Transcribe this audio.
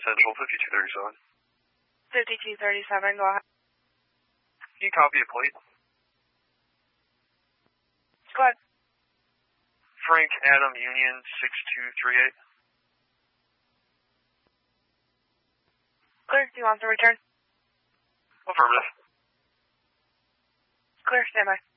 Central 5237. 5237, go ahead. Can you copy a plate? Go ahead. Frank Adam Union 6238. Clear, do you want the return? Affirmative. Clear, stand by.